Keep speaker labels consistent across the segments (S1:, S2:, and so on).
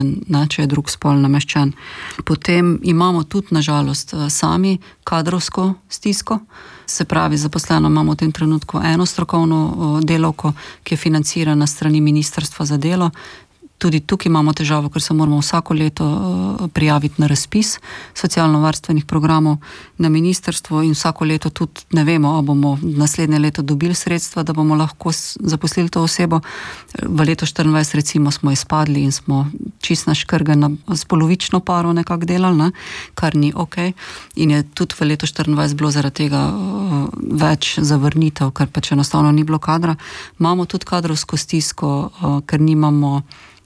S1: če je drug spol nameščen. Potem imamo tudi, nažalost, sami kadrovsko stisko. Se pravi, zaposleno imamo v tem trenutku eno strokovno delavko, ki je financirana strani Ministrstva za delo. Tudi tukaj imamo težavo, ker se moramo vsako leto prijaviti na razpis socialno-varstvenih programov na ministrstvo in vsako leto tudi ne vemo, ali bomo naslednje leto dobili sredstva, da bomo lahko zaposlili to osebo. V leto 2024 recimo smo izpadli in smo čisto naškrgani s polovično paro nekako delali, ne? Kar ni okej. In je tudi v leto 2024 bilo zaradi tega več zavrnitev, ker pač enostavno ni bilo kadra. Imamo tudi kadrovsko stisko, ker nimamo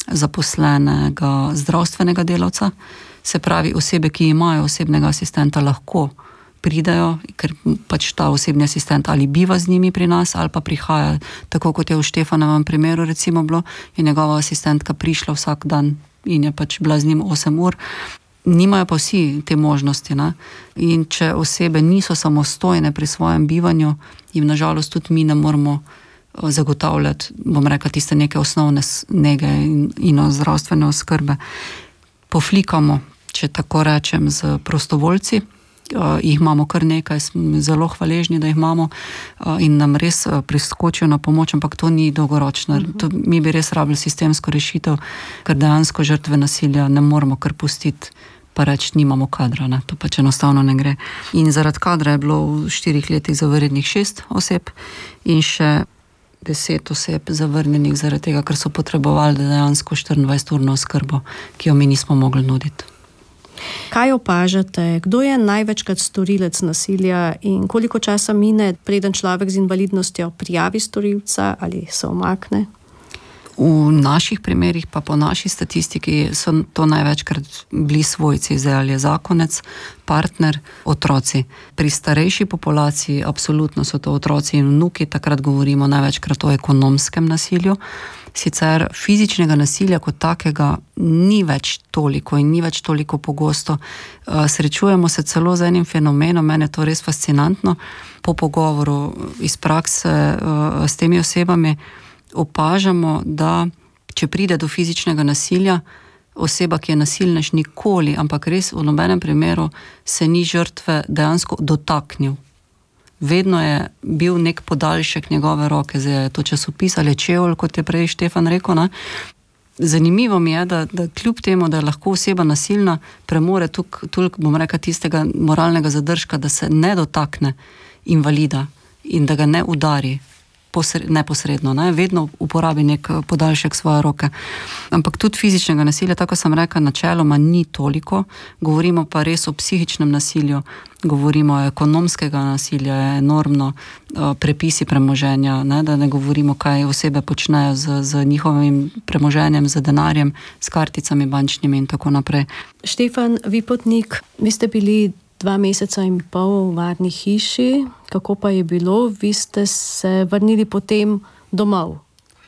S1: zaposlenega zdravstvenega delavca, se pravi osebe, ki imajo osebnega asistenta, lahko pridejo, ker pač ta osebni asistent ali biva z njimi pri nas, ali pa prihaja, tako kot je v Štefanovem primeru recimo bilo, je njegova asistentka prišla vsak dan in je pač bila z njim 8 ur. Nimajo pa vsi te možnosti, ne? In če osebe niso samostojne pri svojem bivanju, jim nažalost tudi mi ne moramo zagotavljati, bom rekla, tiste neke osnovne nege in zdravstvene oskrbe. Poflikamo, če tako rečem, z prostovoljci. Jih imamo kar nekaj, smo zelo hvaležni, da jih imamo in nam res priskočijo na pomoč, ampak to ni dolgoročno. Mi bi res rabili sistemsko rešitev, ker dejansko žrtve nasilja ne moramo kar pustiti pa reči, nimamo kadra, ne? To pač enostavno ne gre. In zaradi kadra je bilo v 4 letih zavrnjenih 6 oseb in še 10 oseb zavrnjenih zaradi tega, ker so potrebovali dejansko 24-urno oskrbo, ki jo mi nismo mogli nuditi.
S2: Kaj opažate? Kdo je največkrat storilec nasilja in koliko časa mine, preden človek z invalidnostjo prijavi storilca ali se umakne?
S1: V naših primerih, pa po naši statistiki, so to največkrat bili svojci, zdaj ali je zakonec, partner, otroci. Pri starejši populaciji absolutno so to otroci in vnuki, takrat govorimo največkrat o ekonomskem nasilju. Sicer fizičnega nasilja kot takega ni več toliko in ni več toliko pogosto. Srečujemo se celo z enim fenomenom, meni je to res fascinantno, po pogovoru iz prakse s temi osebami, opažamo, da če pride do fizičnega nasilja, oseba, ki je nasilnež, nikoli, ampak res v nobenem primeru se ni žrtve dejansko dotaknil. Vedno je bil nek podaljšek njegove roke, zdaj je to časopis ali čevlj, kot je prej Štefan rekel, ne? Zanimivo mi je, da kljub temu, da je lahko oseba nasilna, premore toliko, bom rekla, tistega moralnega zadržka, da se ne dotakne invalida in da ga ne udari neposredno, ne? Vedno uporabi nek podaljšek svoje roke. Ampak tudi fizičnega nasilja, tako sem rekla, načeloma ni toliko, govorimo pa res o psihičnem nasilju, govorimo o ekonomskega nasilja, je enormno, prepisi premoženja, ne? Da ne govorimo, kaj osebe počnejo z njihovim premoženjem, z denarjem, s karticami bančnimi in tako naprej.
S2: Štefan Vipotnik, vi ste bili 2,5 meseca v varni hiši. Kako pa je bilo? Vi ste se vrnili potem domov.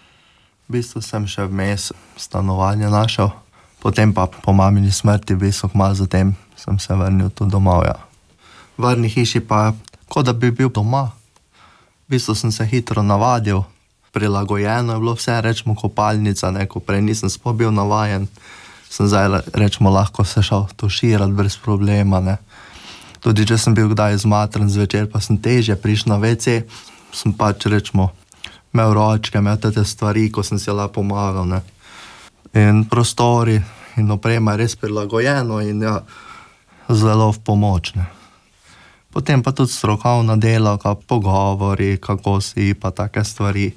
S3: V bistvu sem še vmes stanovanje našel, potem pa po mamini smrti, v bistvu malo zatem sem se vrnil tudi domov, ja. V varni hiši pa, kot da bi bil doma. V bistvu sem se hitro navadil, prilagojeno je bilo vse, rečemo kopalnica, ne, ko prej nisem sploh bil navajen, sem zdaj, rečemo, lahko se šel tuširati brez problema, ne. Tudi če sem bil kdaj zmatran zvečer, pa sem težje prišel na WC, sem pač, rečemo, imel ročke, imel te stvari, ko sem si lahko pomagal, ne. In prostori in oprema je res prilagojeno in ja, zelo v pomoč, ne. Potem pa tudi strokovna dela, pogovori, kako si, pa take stvari.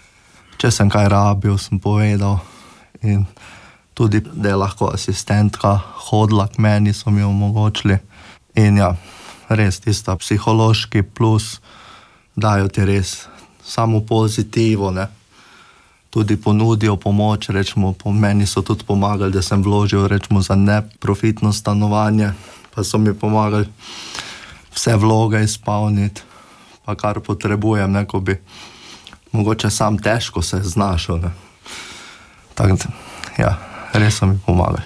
S3: Če sem kaj rabil, sem povedal. In tudi, da je lahko asistentka hodila k meni, so mi omogočili. In ja, res tista psihološki plus dajo ti res samo pozitivo, ne. Tudi ponudijo pomoč, rečemo, po meni so tudi pomagali, da sem vložil, rečemo, za neprofitno stanovanje, pa so mi pomagali vse vloge izpolniti, pa kar potrebujem, ne, ko bi mogoče sam težko se znašel, ne. Tako da, ja, res so mi pomagali.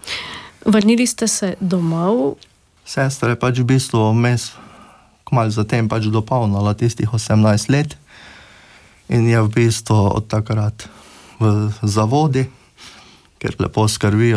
S2: Vrnili ste se domov.
S3: Sestra je pač v bistvu vmes, kmalu zatem pač dopolnila tistih 18 let in je v bistvu od takrat v zavodi, ker lepo skrbijo